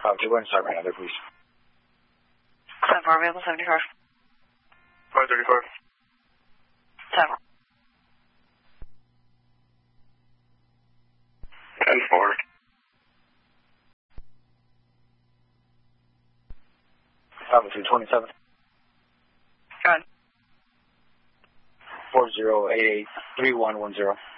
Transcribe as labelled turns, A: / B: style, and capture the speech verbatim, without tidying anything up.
A: Uh, go ahead and start right now there, please.
B: seven four available, seventy-four.
C: five thirty-four.
B: seven.
C: ten four.
A: Altitude twenty-seven.
B: Go ahead.
A: four zero eight eight three one one zero.